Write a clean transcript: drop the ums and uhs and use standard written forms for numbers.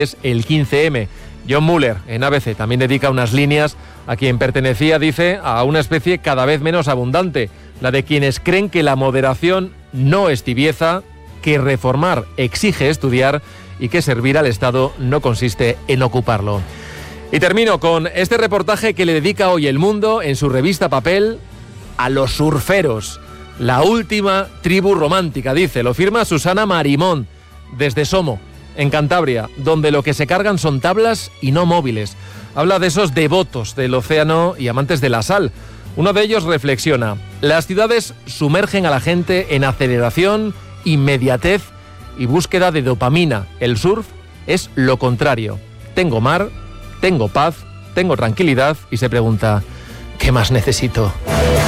es el 15M. John Muller, en ABC, también dedica unas líneas a quien pertenecía, dice, a una especie cada vez menos abundante, la de quienes creen que la moderación no es tibieza, que reformar exige estudiar y que servir al Estado no consiste en ocuparlo. Y termino con este reportaje que le dedica hoy El Mundo en su revista Papel a los surferos. La última tribu romántica, dice, lo firma Susana Marimón, desde Somo, en Cantabria, donde lo que se cargan son tablas y no móviles. Habla de esos devotos del océano y amantes de la sal. Uno de ellos reflexiona: las ciudades sumergen a la gente en aceleración, inmediatez y búsqueda de dopamina. El surf es lo contrario. Tengo mar, tengo paz, tengo tranquilidad y se pregunta: ¿qué más necesito?